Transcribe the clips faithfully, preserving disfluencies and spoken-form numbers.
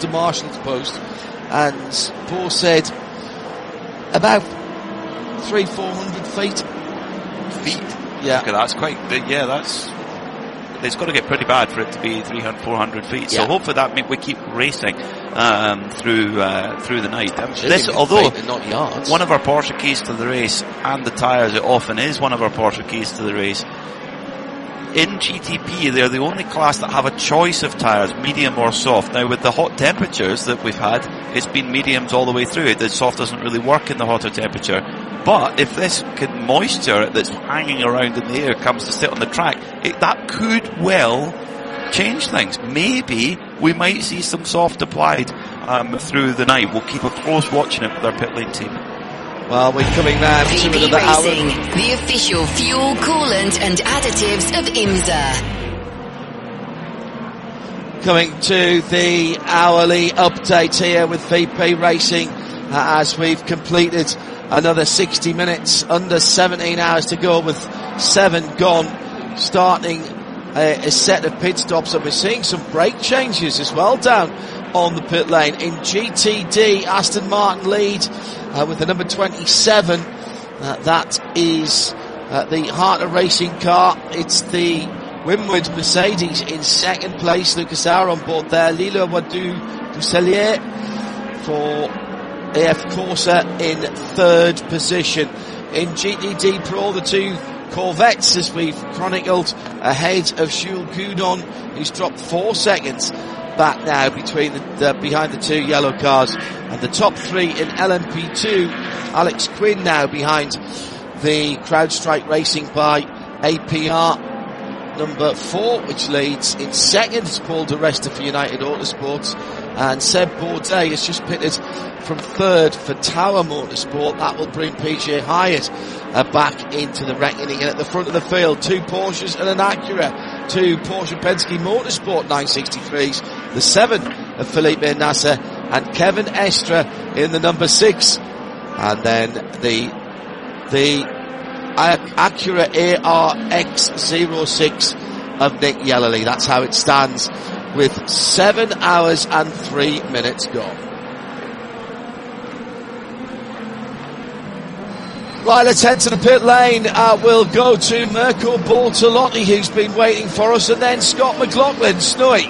the marshal's post, and Paul said about three, four hundred feet. Feet? Yeah. Okay, that's quite, yeah, that's, it's got to get pretty bad for it to be three hundred, four hundred feet. Yeah. So hopefully that means we keep racing, um, through, uh, through the night. Um, this, although, not yards. one of our Porsche keys to the race, and the tyres, it often is one of our Porsche keys to the race. In G T P, they're the only class that have a choice of tyres, medium or soft. Now, with the hot temperatures that we've had, it's been mediums all the way through. The soft doesn't really work in the hotter temperature. But if this can moisture that's hanging around in the air comes to sit on the track, it, that could well change things. Maybe we might see some soft applied um, through the night. We'll keep a close watch on it with our pit lane team. Well, we're coming now to another hour. Racing, the official fuel, coolant and additives of IMSA. Coming to the hourly update here with V P Racing uh, as we've completed another sixty minutes, under seventeen hours to go with seven gone, starting a, a set of pit stops, and we're seeing some brake changes as well down on the pit lane. In G T D, Aston Martin lead uh, with the number twenty-seven. Uh, that is uh, the Harter Racing car. It's the Winwood Mercedes in second place. Lucas Auer on board there. Lilo Wadou Dusselier for A F Corsa in third position. In G T D Pro, the two Corvettes, as we've chronicled, ahead of Jules Goudon, who's dropped four seconds back now between the, the, behind the two yellow cars, and the top three in L M P two. Alex Quinn now behind the CrowdStrike Racing by A P R number four, which leads in second. It's Paul di Resta for United Autosports, and Seb Bourdais has just pitted from third for Tower Motorsport. That will bring P J Hyatt uh, back into the reckoning. And at the front of the field, two Porsches and an Acura, two Porsche Penske Motorsport nine sixty-threes, the seven of Felipe Nasser and Kevin Estre in the number six, and then the the Acura A R X zero six of Nick Yellerly. That's how it stands with seven hours and three minutes gone. Right, let's head to the pit lane. Uh, we'll go to Mirko Bortolotti, who's been waiting for us, and then Scott McLaughlin. Snowy.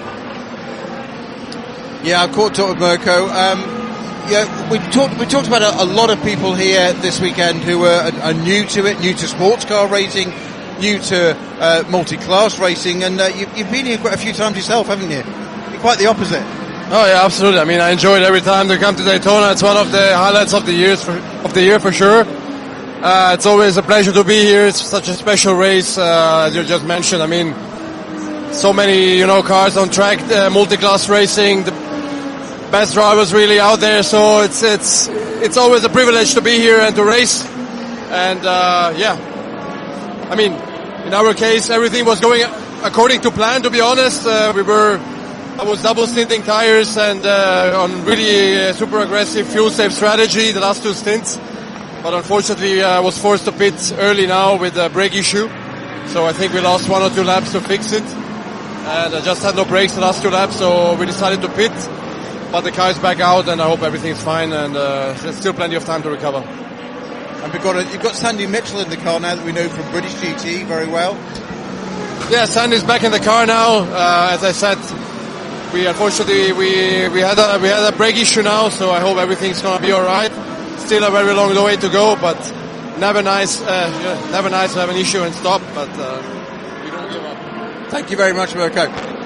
Yeah, I've caught up with Mirko. Um, yeah, we talked we talked about a, a lot of people here this weekend who are, are new to it, new to sports car racing, new to uh, multi-class racing, and uh, you, you've been here quite a few times yourself, haven't you? You're quite the opposite. Oh yeah, absolutely. I mean, I enjoy it every time to come to Daytona. It's one of the highlights of the years for, of the year for sure. Uh, it's always a pleasure to be here. It's such a special race, uh, as you just mentioned. I mean, so many, you know, cars on track, uh, multi-class racing, the best drivers really out there. So it's it's it's always a privilege to be here and to race. And uh, yeah, I mean, in our case, everything was going according to plan. To be honest, uh, we were I was double stinting tires and uh, on really uh, super aggressive fuel safe strategy the last two stints. But unfortunately, I uh, was forced to pit early now with a brake issue. So I think we lost one or two laps to fix it. And I just had no brakes the last two laps, so we decided to pit. But the car is back out, and I hope everything's fine, and uh, there's still plenty of time to recover. And we've got a, you've got Sandy Mitchell in the car now that we know from British G T very well. Yeah, Sandy's back in the car now. Uh, as I said, we unfortunately we we had a we had a brake issue now, so I hope everything's gonna be all right. Still a very long way to go, but never nice, uh, yeah, never nice to have an issue and stop, but uh, we don't give up. Thank you very much, Mirko.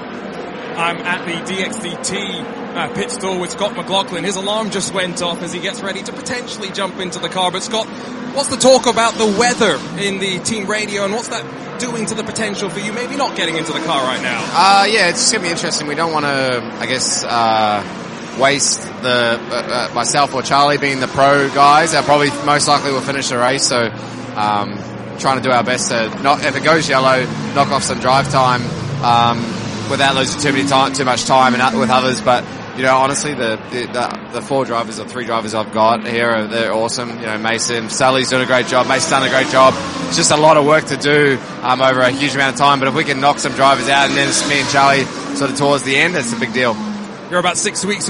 I'm at the D X D T uh, pit stall with Scott McLaughlin. His alarm just went off as he gets ready to potentially jump into the car. But Scott, what's the talk about the weather in the team radio, and what's that doing to the potential for you maybe not getting into the car right now? Uh, yeah, it's going to be interesting. We don't want to, I guess, uh, waste the uh, uh, myself or Charlie being the pro guys. They probably most likely will finish the race, so um, trying to do our best to not, if it goes yellow, knock off some drive time um, without losing too many time, too much time and with others. But you know, honestly, the, the the four drivers or three drivers I've got here, are, they're awesome. You know, Mason, Sally's doing a great job. Mason's done a great job. It's just a lot of work to do um, over a huge amount of time. But if we can knock some drivers out, and then it's me and Charlie sort of towards the end, it's a big deal. You're about six weeks